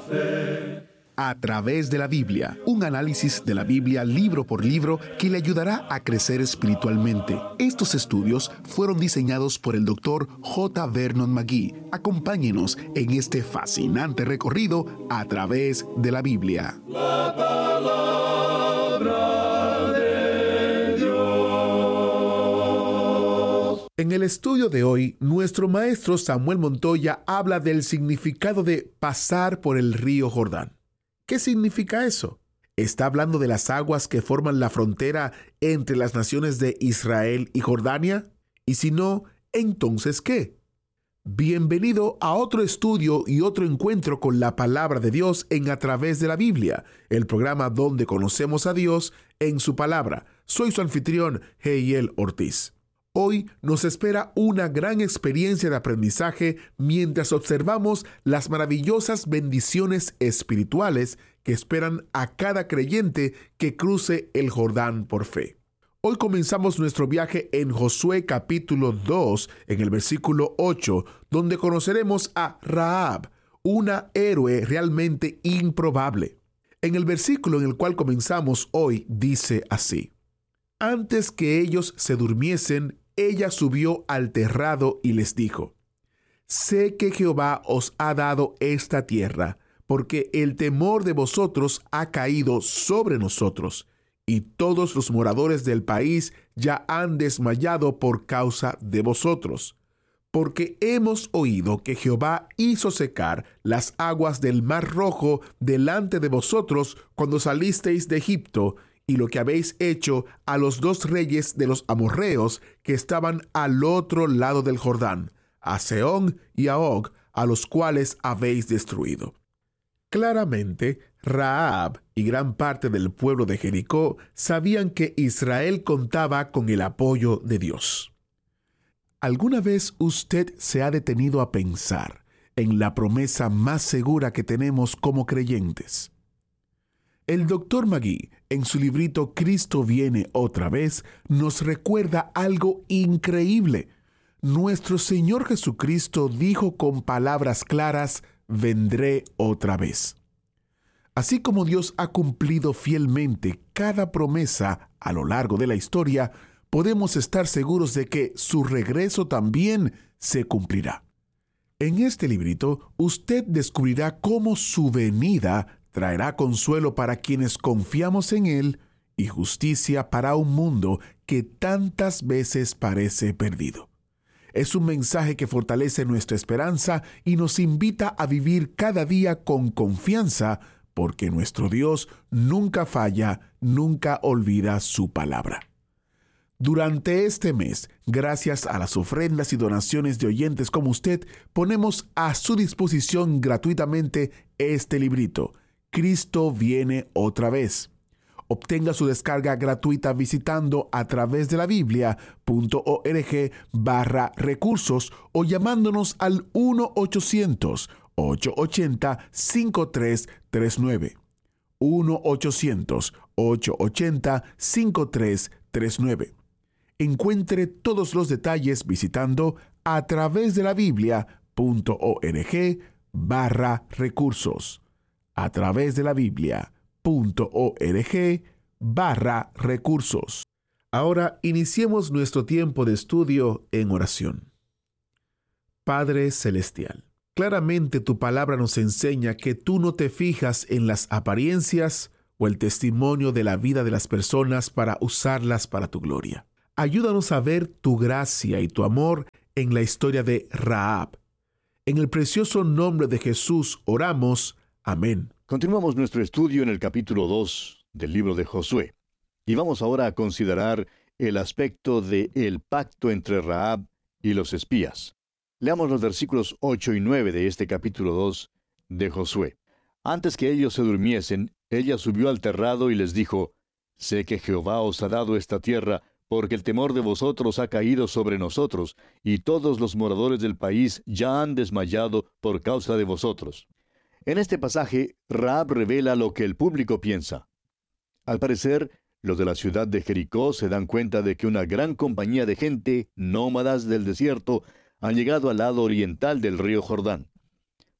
fe. A través de la Biblia, un análisis de la Biblia libro por libro que le ayudará a crecer espiritualmente. Estos estudios fueron diseñados por el Dr. J. Vernon McGee. Acompáñenos en este fascinante recorrido a través de la Biblia. La palabra de Dios. En el estudio de hoy, nuestro maestro Samuel Montoya habla del significado de pasar por el río Jordán. ¿Qué significa eso? ¿Está hablando de las aguas que forman la frontera entre las naciones de Israel y Jordania? Y si no, ¿entonces qué? Bienvenido a otro estudio y otro encuentro con la palabra de Dios en A Través de la Biblia, el programa donde conocemos a Dios en su palabra. Soy su anfitrión, Heiel Ortiz. Hoy nos espera una gran experiencia de aprendizaje mientras observamos las maravillosas bendiciones espirituales que esperan a cada creyente que cruce el Jordán por fe. Hoy comenzamos nuestro viaje en Josué capítulo 2, en el versículo 8, donde conoceremos a Rahab, una héroe realmente improbable. En el versículo en el cual comenzamos hoy dice así: Antes que ellos se durmiesen, ella subió al terrado y les dijo: Sé que Jehová os ha dado esta tierra, porque el temor de vosotros ha caído sobre nosotros, y todos los moradores del país ya han desmayado por causa de vosotros. Porque hemos oído que Jehová hizo secar las aguas del Mar Rojo delante de vosotros cuando salisteis de Egipto, y lo que habéis hecho a los dos reyes de los amorreos que estaban al otro lado del Jordán, a Sehón y a Og, a los cuales habéis destruido. Claramente, Rahab y gran parte del pueblo de Jericó sabían que Israel contaba con el apoyo de Dios. ¿Alguna vez usted se ha detenido a pensar en la promesa más segura que tenemos como creyentes? El Dr. McGee, en su librito Cristo viene otra vez, nos recuerda algo increíble. Nuestro Señor Jesucristo dijo con palabras claras: vendré otra vez. Así como Dios ha cumplido fielmente cada promesa a lo largo de la historia, podemos estar seguros de que su regreso también se cumplirá. En este librito, usted descubrirá cómo su venida traerá consuelo para quienes confiamos en Él y justicia para un mundo que tantas veces parece perdido. Es un mensaje que fortalece nuestra esperanza y nos invita a vivir cada día con confianza, porque nuestro Dios nunca falla, nunca olvida su palabra. Durante este mes, gracias a las ofrendas y donaciones de oyentes como usted, ponemos a su disposición gratuitamente este librito, Cristo viene otra vez. Obtenga su descarga gratuita visitando a través de la biblia.org/recursos o llamándonos al 1-800-880-5339. 1-800-880-5339. Encuentre todos los detalles visitando a través de la biblia.org/recursos. A través de la biblia.org/recursos. Ahora iniciemos nuestro tiempo de estudio en oración. Padre Celestial, claramente tu palabra nos enseña que tú no te fijas en las apariencias o el testimonio de la vida de las personas para usarlas para tu gloria. Ayúdanos a ver tu gracia y tu amor en la historia de Rahab. En el precioso nombre de Jesús oramos. Amén. Continuamos nuestro estudio en el capítulo 2 del libro de Josué. Y vamos ahora a considerar el aspecto del pacto entre Rahab y los espías. Leamos los versículos 8 y 9 de este capítulo 2 de Josué. Antes que ellos se durmiesen, ella subió al terrado y les dijo: Sé que Jehová os ha dado esta tierra, porque el temor de vosotros ha caído sobre nosotros, y todos los moradores del país ya han desmayado por causa de vosotros. En este pasaje, Rahab revela lo que el público piensa. Al parecer, los de la ciudad de Jericó se dan cuenta de que una gran compañía de gente, nómadas del desierto, han llegado al lado oriental del río Jordán.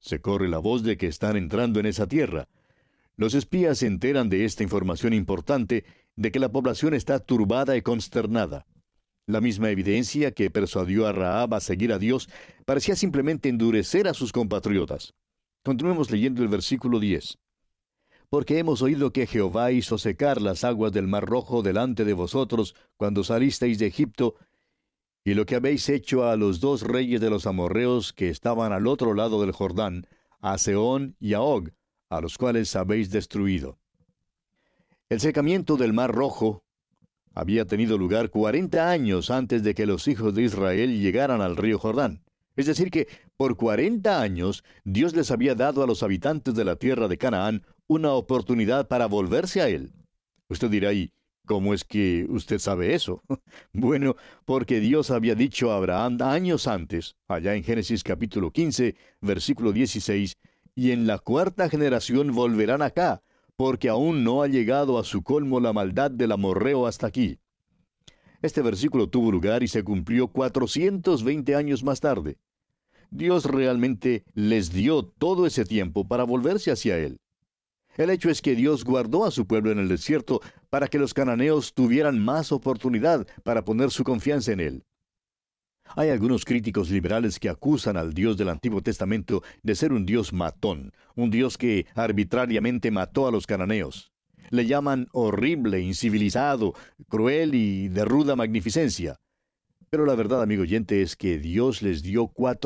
Se corre la voz de que están entrando en esa tierra. Los espías se enteran de esta información importante de que la población está turbada y consternada. La misma evidencia que persuadió a Rahab a seguir a Dios parecía simplemente endurecer a sus compatriotas. Continuemos leyendo el versículo 10. Porque hemos oído que Jehová hizo secar las aguas del Mar Rojo delante de vosotros cuando salisteis de Egipto, y lo que habéis hecho a los dos reyes de los amorreos que estaban al otro lado del Jordán, a Sehón y a Og, a los cuales habéis destruido. El secamiento del Mar Rojo había tenido lugar 40 años antes de que los hijos de Israel llegaran al río Jordán. Es decir que, por 40 años, Dios les había dado a los habitantes de la tierra de Canaán una oportunidad para volverse a Él. Usted dirá, ¿y cómo es que usted sabe eso? Bueno, porque Dios había dicho a Abraham años antes, allá en Génesis capítulo 15, versículo 16, y en la cuarta generación volverán acá, porque aún no ha llegado a su colmo la maldad del amorreo hasta aquí. Este versículo tuvo lugar y se cumplió 420 años más tarde. Dios realmente les dio todo ese tiempo para volverse hacia Él. El hecho es que Dios guardó a su pueblo en el desierto para que los cananeos tuvieran más oportunidad para poner su confianza en Él. Hay algunos críticos liberales que acusan al Dios del Antiguo Testamento de ser un Dios matón, un Dios que arbitrariamente mató a los cananeos. Le llaman horrible, incivilizado, cruel y de ruda magnificencia. Pero la verdad, amigo oyente, es que Dios les dio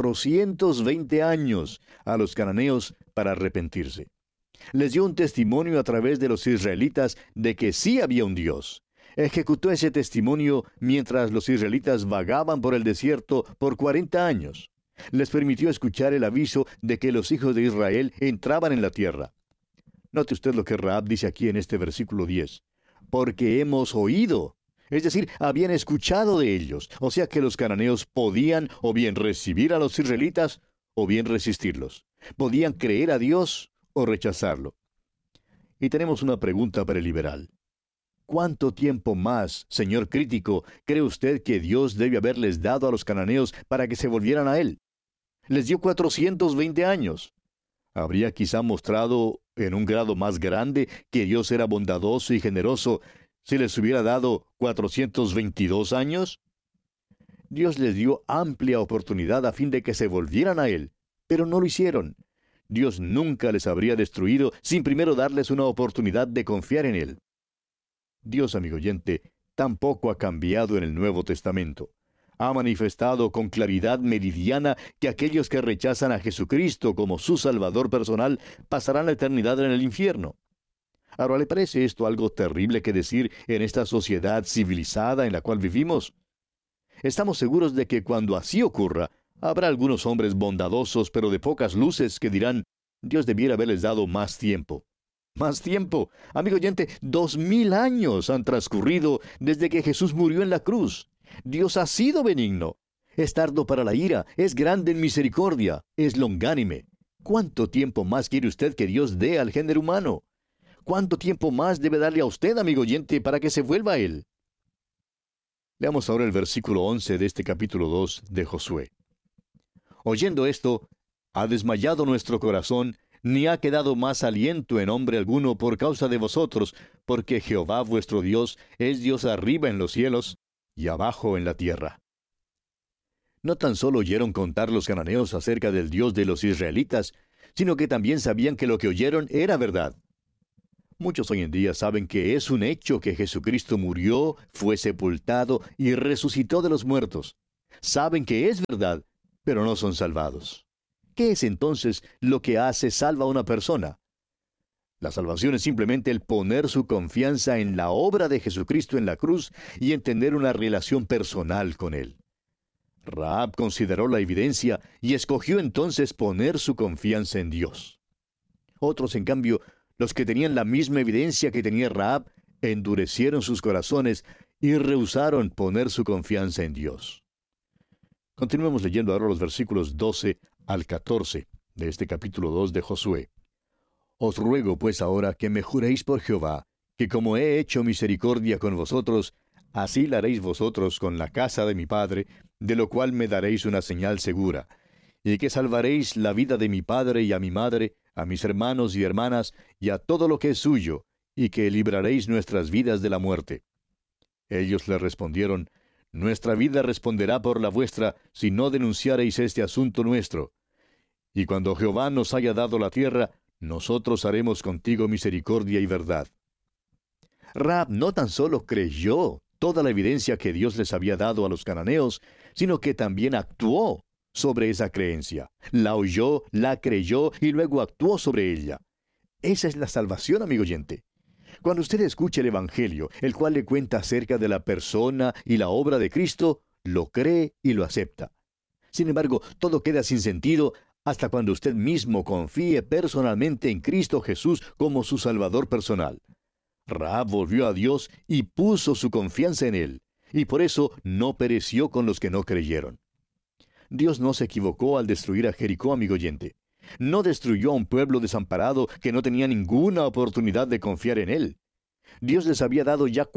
420 años a los cananeos para arrepentirse. Les dio un testimonio a través de los israelitas de que sí había un Dios. Ejecutó ese testimonio mientras los israelitas vagaban por el desierto por 40 años. Les permitió escuchar el aviso de que los hijos de Israel entraban en la tierra. Note usted lo que Rahab dice aquí en este versículo 10. Porque hemos oído. Es decir, habían escuchado de ellos. O sea que los cananeos podían o bien recibir a los israelitas o bien resistirlos. Podían creer a Dios o rechazarlo. Y tenemos una pregunta para el liberal. ¿Cuánto tiempo más, señor crítico, cree usted que Dios debe haberles dado a los cananeos para que se volvieran a Él? Les dio 420 años. ¿Habría quizá mostrado en un grado más grande que Dios era bondadoso y generoso si les hubiera dado 422 años? Dios les dio amplia oportunidad a fin de que se volvieran a Él, pero no lo hicieron. Dios nunca les habría destruido sin primero darles una oportunidad de confiar en Él. Dios, amigo oyente, tampoco ha cambiado en el Nuevo Testamento. Ha manifestado con claridad meridiana que aquellos que rechazan a Jesucristo como su Salvador personal pasarán la eternidad en el infierno. Ahora, ¿le parece esto algo terrible que decir en esta sociedad civilizada en la cual vivimos? Estamos seguros de que cuando así ocurra, habrá algunos hombres bondadosos pero de pocas luces que dirán, Dios debiera haberles dado más tiempo. Más tiempo. Amigo oyente, 2000 años han transcurrido desde que Jesús murió en la cruz. Dios ha sido benigno. Es tardo para la ira, es grande en misericordia, es longánime. ¿Cuánto tiempo más quiere usted que Dios dé al género humano? ¿Cuánto tiempo más debe darle a usted, amigo oyente, para que se vuelva a Él? Leamos ahora el versículo 11 de este capítulo 2 de Josué. Oyendo esto, ha desmayado nuestro corazón, ni ha quedado más aliento en hombre alguno por causa de vosotros, porque Jehová vuestro Dios es Dios arriba en los cielos y abajo en la tierra. No tan solo oyeron contar los cananeos acerca del Dios de los israelitas, sino que también sabían que lo que oyeron era verdad. Muchos hoy en día saben que es un hecho que Jesucristo murió, fue sepultado y resucitó de los muertos. Saben que es verdad, pero no son salvados. ¿Qué es entonces lo que hace salva a una persona? La salvación es simplemente el poner su confianza en la obra de Jesucristo en la cruz y en tener una relación personal con Él. Rahab consideró la evidencia y escogió entonces poner su confianza en Dios. Otros, en cambio, los que tenían la misma evidencia que tenía Rahab, endurecieron sus corazones y rehusaron poner su confianza en Dios. Continuemos leyendo ahora los versículos 12 al 14 de este capítulo 2 de Josué. Os ruego pues ahora que me juréis por Jehová, que como he hecho misericordia con vosotros, así la haréis vosotros con la casa de mi padre, de lo cual me daréis una señal segura. y que salvaréis la vida de mi padre y a mi madre, a mis hermanos y hermanas, y a todo lo que es suyo, y que libraréis nuestras vidas de la muerte. Ellos le respondieron, Nuestra vida responderá por la vuestra, si no denunciareis este asunto nuestro. Y cuando Jehová nos haya dado la tierra, nosotros haremos contigo misericordia y verdad. Rahab no tan solo creyó toda la evidencia que Dios les había dado a los cananeos, sino que también actuó sobre esa creencia. La oyó, la creyó y luego actuó sobre ella. Esa es la salvación, amigo oyente. Cuando usted escucha el Evangelio, el cual le cuenta acerca de la persona y la obra de Cristo, lo cree y lo acepta. Sin embargo, todo queda sin sentido hasta cuando usted mismo confíe personalmente en Cristo Jesús como su Salvador personal. Rahab volvió a Dios y puso su confianza en Él, y por eso no pereció con los que no creyeron. Dios no se equivocó al destruir a Jericó, amigo oyente. No destruyó a un pueblo desamparado que no tenía ninguna oportunidad de confiar en Él. Dios les había dado ya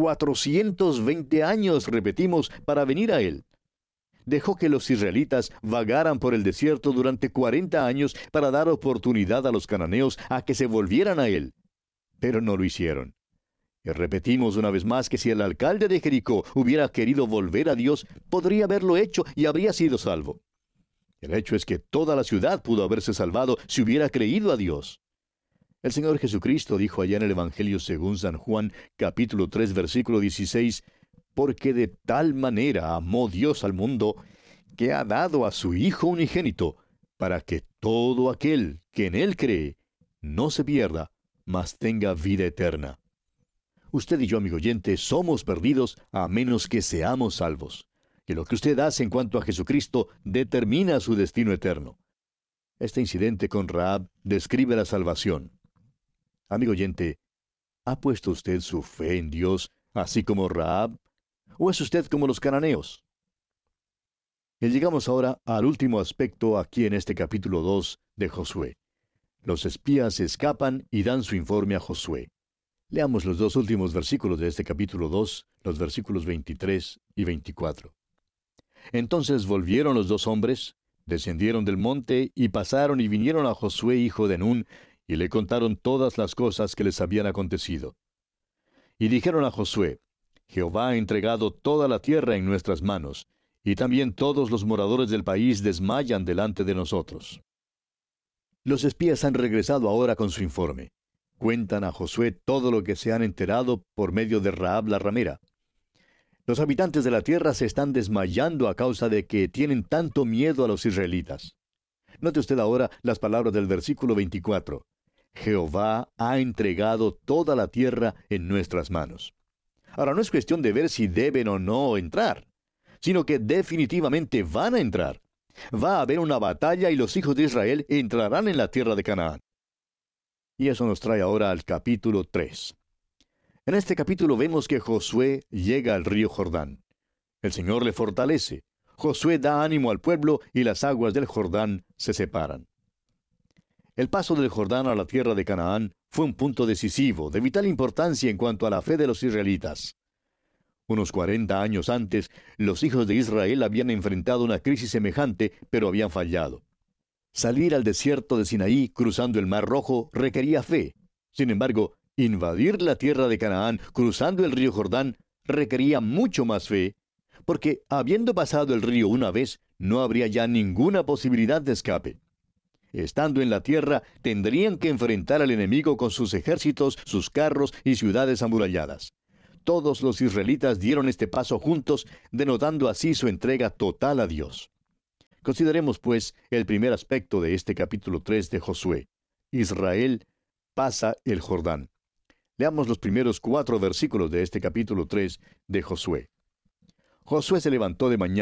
420 años, repetimos, para venir a Él. Dejó que los israelitas vagaran por el desierto durante 40 años para dar oportunidad a los cananeos a que se volvieran a Él. Pero no lo hicieron. Y repetimos una vez más que si el alcalde de Jericó hubiera querido volver a Dios, podría haberlo hecho y habría sido salvo. El hecho es que toda la ciudad pudo haberse salvado si hubiera creído a Dios. El Señor Jesucristo dijo allá en el Evangelio según San Juan, capítulo 3, versículo 16, porque de tal manera amó Dios al mundo, que ha dado a su Hijo unigénito, para que todo aquel que en Él cree no se pierda, mas tenga vida eterna. Usted y yo, amigo oyente, somos perdidos a menos que seamos salvos. Que lo que usted hace en cuanto a Jesucristo determina su destino eterno. Este incidente con Rahab describe la salvación. Amigo oyente, ¿ha puesto usted su fe en Dios, así como Rahab? ¿O es usted como los cananeos? Y llegamos ahora al último aspecto aquí en este capítulo 2 de Josué. Los espías escapan y dan su informe a Josué. Leamos los dos últimos versículos de este capítulo 2, los versículos 23 y 24. Entonces volvieron los dos hombres, descendieron del monte y pasaron y vinieron a Josué hijo de Nun, y le contaron todas las cosas que les habían acontecido. Y dijeron a Josué, Jehová ha entregado toda la tierra en nuestras manos, y también todos los moradores del país desmayan delante de nosotros. Los espías han regresado ahora con su informe. Cuentan a Josué todo lo que se han enterado por medio de Rahab la ramera. Los habitantes de la tierra se están desmayando a causa de que tienen tanto miedo a los israelitas. Note usted ahora las palabras del versículo 24. Jehová ha entregado toda la tierra en nuestras manos. Ahora, no es cuestión de ver si deben o no entrar, sino que definitivamente van a entrar. Va a haber una batalla y los hijos de Israel entrarán en la tierra de Canaán. Y eso nos trae ahora al capítulo 3. En este capítulo vemos que Josué llega al río Jordán. El Señor le fortalece. Josué da ánimo al pueblo y las aguas del Jordán se separan. El paso del Jordán a la tierra de Canaán fue un punto decisivo, de vital importancia en cuanto a la fe de los israelitas. Unos 40 años antes, los hijos de Israel habían enfrentado una crisis semejante, pero habían fallado. Salir al desierto de Sinaí cruzando el Mar Rojo requería fe. Sin embargo, invadir la tierra de Canaán cruzando el río Jordán requería mucho más fe, porque habiendo pasado el río una vez, no habría ya ninguna posibilidad de escape. Estando en la tierra, tendrían que enfrentar al enemigo con sus ejércitos, sus carros y ciudades amuralladas. Todos los israelitas dieron este paso juntos, denotando así su entrega total a Dios. Consideremos, pues, el primer aspecto de este capítulo 3 de Josué. Israel pasa el Jordán. Leamos los primeros 4 versículos de este capítulo 3 de Josué. Josué se levantó de mañana